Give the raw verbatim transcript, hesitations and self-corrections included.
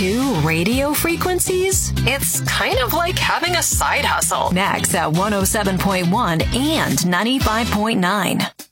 two radio frequencies? It's kind of like having a side hustle. Next at one oh seven point one and ninety-five point nine.